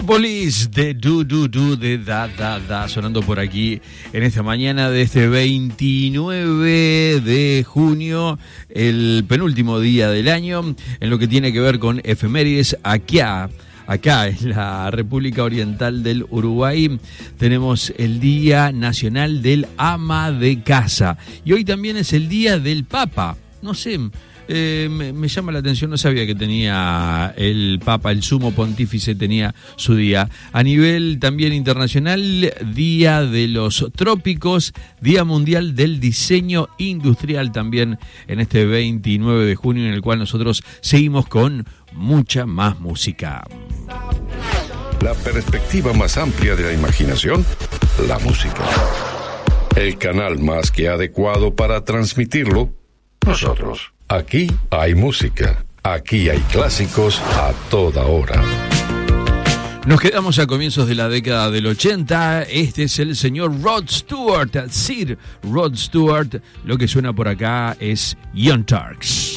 Police de Do de Da sonando por aquí en esta mañana de este 29 de junio, el penúltimo día del año, en lo que tiene que ver con efemérides. Acá en la República Oriental del Uruguay tenemos el Día Nacional del Ama de Casa y hoy también es el Día del Papa. No sé, me llama la atención, no sabía que tenía el Papa, el Sumo Pontífice tenía su día. A nivel también internacional, Día de los Trópicos, Día Mundial del Diseño Industrial también en este 29 de junio, en el cual nosotros seguimos con mucha más música. La perspectiva más amplia de la imaginación, la música. El canal más que adecuado para transmitirlo, nosotros. Aquí hay música, aquí hay clásicos a toda hora. Nos quedamos a comienzos de la década del 80. Este es el señor Rod Stewart, Sir Rod Stewart. Lo que suena por acá es Young Turks.